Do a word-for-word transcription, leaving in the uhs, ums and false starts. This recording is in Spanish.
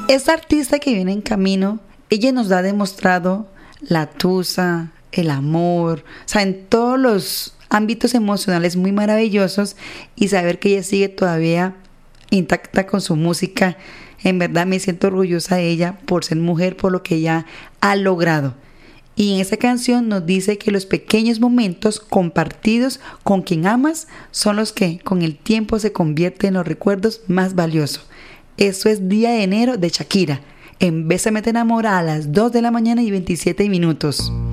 Esta artista que viene en camino, ella nos ha demostrado la tusa, el amor, o sea, en todos los ámbitos emocionales muy maravillosos, y saber que ella sigue todavía intacta con su música, en verdad me siento orgullosa de ella por ser mujer, por lo que ella ha logrado. Y en esta canción nos dice que los pequeños momentos compartidos con quien amas son los que con el tiempo se convierten en los recuerdos más valiosos. Eso es Día de Enero de Shakira, en Bésame te enamora, a las dos de la mañana y veintisiete minutos.